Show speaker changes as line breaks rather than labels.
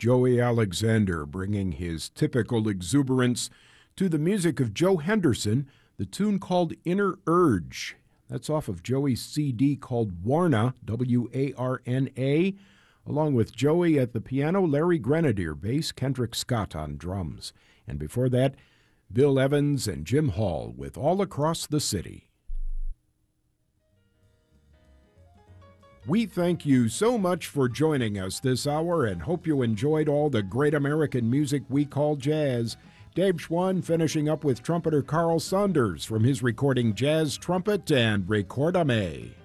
Joey Alexander, bringing his typical exuberance to the music of Joe Henderson, the tune called Inner Urge. That's off of Joey's CD called Warna, W-A-R-N-A, along with Joey at the piano, Larry Grenadier, bass, Kendrick Scott on drums. And before that, Bill Evans and Jim Hall with All Across the City. We thank you so much for joining us this hour and hope you enjoyed all the great American music we call jazz. Dave Schwann finishing up with trumpeter Carl Saunders from his recording Jazz Trumpet and Record-a-Me.